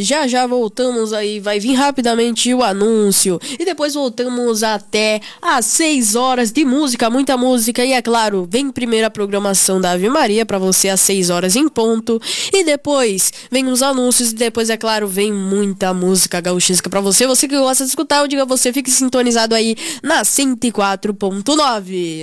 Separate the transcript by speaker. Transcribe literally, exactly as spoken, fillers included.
Speaker 1: já já voltamos aí, vai vir rapidamente o anúncio e depois voltamos até às seis horas de música, muita música e é claro, vem primeiro a programação da Ave Maria pra você às seis horas em ponto e depois vem os anúncios e depois é claro, vem muita música gauchesca pra você, você que gosta de escutar, eu digo a você, fique sintonizado aí na cento e quatro ponto nove.